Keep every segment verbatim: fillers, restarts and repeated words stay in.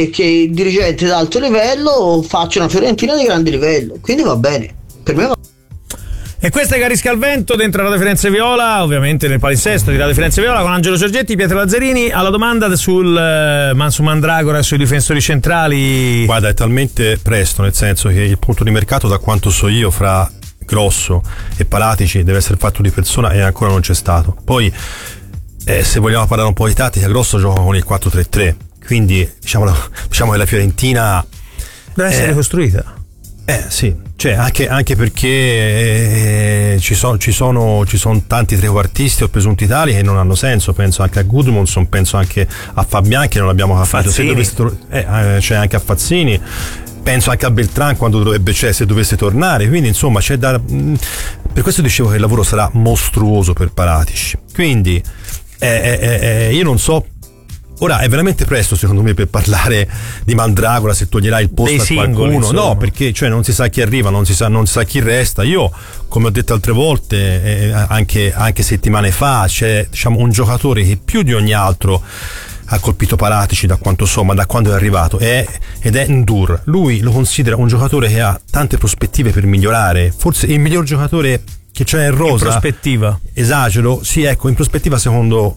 che, che i dirigenti d'alto livello facciano una Fiorentina di grande livello, quindi va bene, per me va. E questa è Carisca al Vento dentro Radio Firenze Viola, ovviamente nel palinsesto di Radio Firenze Viola, con Angelo Giorgetti, Pietro Lazzarini. Alla domanda sul uh, su Mandragora e sui difensori centrali, guarda, è talmente presto, nel senso che il punto di mercato, da quanto so io, fra Grosso e Paratici deve essere fatto di persona e ancora non c'è stato. Poi eh, se vogliamo parlare un po' di tattica, Grosso gioca con il quattro tre tre, quindi diciamo, diciamo che la Fiorentina deve essere eh, costruita. Eh sì, cioè anche, anche perché eh, ci, so, ci, sono, ci sono tanti trequartisti o presunti tali che non hanno senso. Penso anche a Gudmundsson, penso anche a Fabian, che non abbiamo capito, se dovesse tor- eh, cioè anche a Fazzini, penso anche a Beltran quando dovrebbe, cioè, se dovesse tornare. Quindi insomma c'è da, mh, per questo dicevo che il lavoro sarà mostruoso per Paratici. Quindi eh, eh, eh, io non so. Ora è veramente presto secondo me per parlare di Mandragora, se toglierà il posto dei a singoli, qualcuno, insomma. No, perché cioè non si sa chi arriva, non si sa, non si sa chi resta. Io, come ho detto altre volte, eh, anche, anche settimane fa, c'è diciamo un giocatore che più di ogni altro ha colpito Paratici, da quanto so, ma da quando è arrivato, è, ed è Ndur. Lui lo considera un giocatore che ha tante prospettive per migliorare, forse il miglior giocatore che c'è in rosa. In prospettiva, esagero, sì, ecco, in prospettiva secondo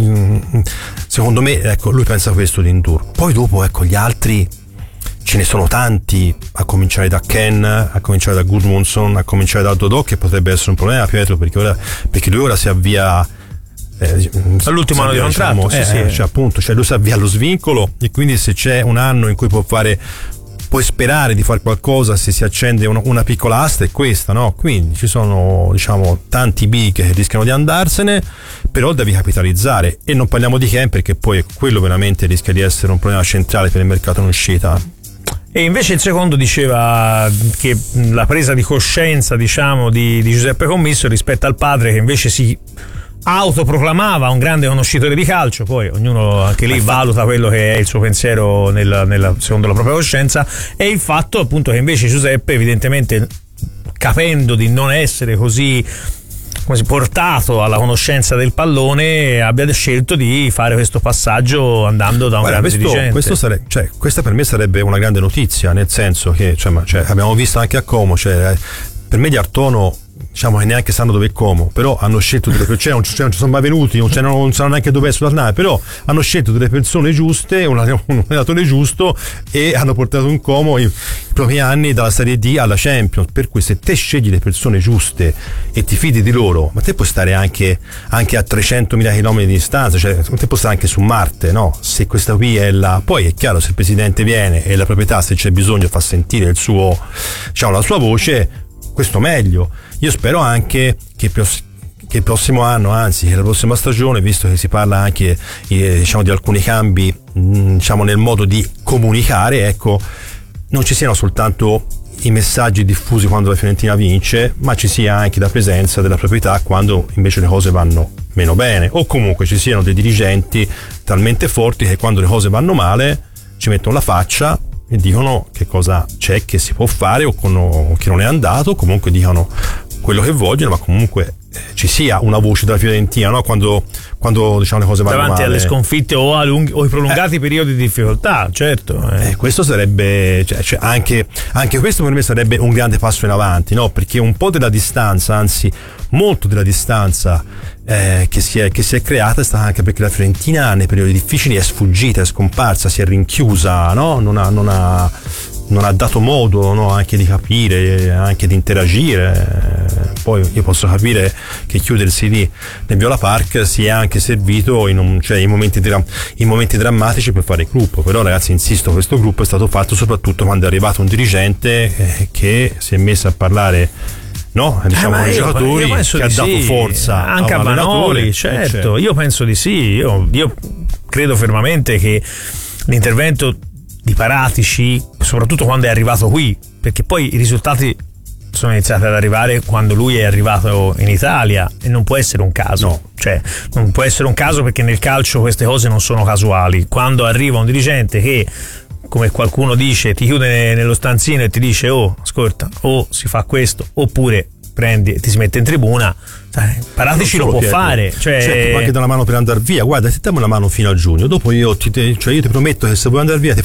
secondo me, ecco, lui pensa questo di Ndur. Poi dopo, ecco, gli altri ce ne sono tanti, a cominciare da Ken, a cominciare da Gudmundsson, a cominciare da Dodò, che potrebbe essere un problema, Pietro, perché ora perché lui ora si avvia eh, all'ultimo anno di contratto, diciamo, sì, eh, sì. Cioè, appunto, cioè lui si avvia allo svincolo, e quindi se c'è un anno in cui può fare, puoi sperare di fare qualcosa, se si accende una, una piccola asta, è questa, no? Quindi ci sono, diciamo, tanti B che rischiano di andarsene, però devi capitalizzare. E non parliamo di Ken, perché poi quello veramente rischia di essere un problema centrale per il mercato in uscita. E invece il secondo diceva che la presa di coscienza, diciamo, di, di Giuseppe Commisso rispetto al padre, che invece si autoproclamava un grande conoscitore di calcio. Poi ognuno anche lì valuta quello che è il suo pensiero nel, nella, secondo la propria coscienza, e il fatto appunto che invece Giuseppe, evidentemente capendo di non essere così, come si, portato alla conoscenza del pallone, abbia scelto di fare questo passaggio andando da un Guarda, grande questo, dirigente. Questo sare- cioè, questa per me sarebbe una grande notizia, nel senso che cioè, ma, cioè, abbiamo visto anche a Como, cioè, per me di Artono, diciamo che neanche sanno dove è Como, però hanno scelto delle persone, non, cioè, non ci sono mai venuti, non, cioè, non sanno neanche dove è sulla nave, però hanno scelto delle persone giuste, un, un allenatore giusto, e hanno portato in Como i, i propri anni dalla Serie D alla Champions. Per cui se te scegli le persone giuste e ti fidi di loro, ma te puoi stare anche, anche a trecentomila chilometri di distanza, cioè te puoi stare anche su Marte, no? Se questa qui è la, poi è chiaro, se il presidente viene e la proprietà, se c'è bisogno, fa sentire il suo, diciamo, la sua voce, questo meglio. Io spero anche che, che il prossimo anno, anzi che la prossima stagione, visto che si parla anche eh, diciamo di alcuni cambi mh, diciamo nel modo di comunicare, ecco, non ci siano soltanto i messaggi diffusi quando la Fiorentina vince, ma ci sia anche la presenza della proprietà quando invece le cose vanno meno bene, o comunque ci siano dei dirigenti talmente forti che quando le cose vanno male ci mettono la faccia e dicono che cosa c'è che si può fare, o, con, o che non è andato, o comunque dicono quello che vogliono, ma comunque eh, ci sia una voce della Fiorentina, no? Quando, quando diciamo le cose vanno davanti male, alle sconfitte o, a lunghi, o ai prolungati eh. periodi di difficoltà, certo. Eh. Eh, questo sarebbe, cioè, cioè anche, anche questo per me sarebbe un grande passo in avanti, no? Perché un po' della distanza, anzi molto della distanza eh, che, si è, che si è creata è stata anche perché la Fiorentina nei periodi difficili è sfuggita, è scomparsa, si è rinchiusa, no? Non ha, non ha, non ha dato modo, no? Anche di capire, anche di interagire. Poi io posso capire che chiudersi lì nel Viola Park sia anche servito in, un, cioè in, momenti, dra- in momenti drammatici per fare il gruppo. Però ragazzi, insisto, questo gruppo è stato fatto soprattutto quando è arrivato un dirigente eh, che si è messo a parlare, no, diciamo, eh, ai giocatori, che ha dato sì. forza anche a Vanoli, certo. certo. Io penso di sì. Io, io credo fermamente che l'intervento di Paratici, soprattutto quando è arrivato qui, perché poi i risultati sono iniziati ad arrivare quando lui è arrivato in Italia, e non può essere un caso, no. Cioè non può essere un caso, perché nel calcio queste cose non sono casuali. Quando arriva un dirigente che, come qualcuno dice, ti chiude nello stanzino e ti dice oh, ascolta, o si fa questo, oppure prendi e ti si mette in tribuna, Paratici lo può Pietro. fare, cioè certo, anche dare una mano per andare via. Guarda, ti diamo una mano fino a giugno, dopo io ti, cioè io ti prometto che se vuoi andare via ti